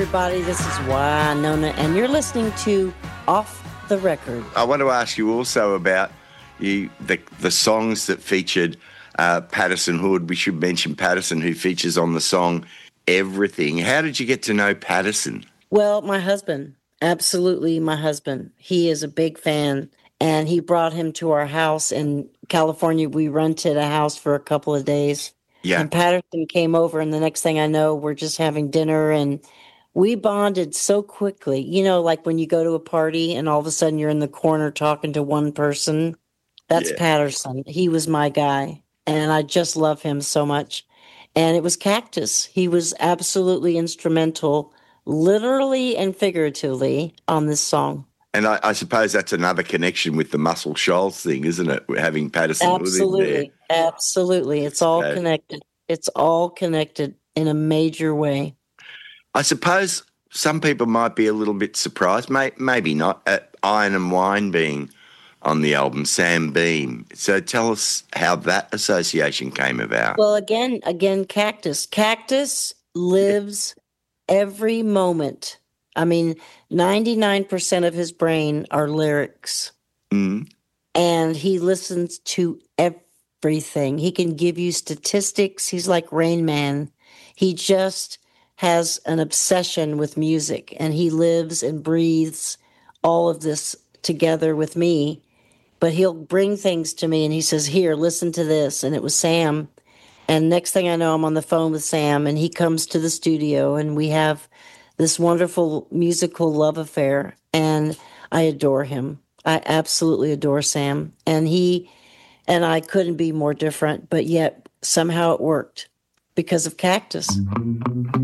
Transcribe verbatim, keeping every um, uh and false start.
Everybody, this is Wynonna, and you're listening to Off the Record. I want to ask you also about you, the the songs that featured uh, Patterson Hood. We should mention Patterson, who features on the song Everything. How did you get to know Patterson? Well, my husband, absolutely my husband. He is a big fan, and he brought him to our house in California. We rented a house for a couple of days. Yeah. And Patterson came over, and the next thing I know, we're just having dinner, and we bonded so quickly. You know, like when you go to a party and all of a sudden you're in the corner talking to one person. That's Yeah. Patterson. He was my guy, and I just love him so much. And it was Cactus. He was absolutely instrumental, literally and figuratively, on this song. And I, I suppose that's another connection with the Muscle Shoals thing, isn't it? We're having Patterson Hood in there. Absolutely. Absolutely. It's all So- connected. It's all connected in a major way. I suppose some people might be a little bit surprised, may, maybe not, at Iron and Wine being on the album, Sam Beam. So tell us how that association came about. Well, again, again, Cactus. Cactus lives every moment. I mean, ninety-nine percent of his brain are lyrics. Mm. And he listens to everything. He can give you statistics. He's like Rain Man. He just has an obsession with music, and he lives and breathes all of this together with me. But he'll bring things to me, and he says, here, listen to this. And it was Sam. And next thing I know, I'm on the phone with Sam, and he comes to the studio, and we have this wonderful musical love affair. And I adore him. I absolutely adore Sam. And he and I couldn't be more different, but yet somehow it worked because of Cactus.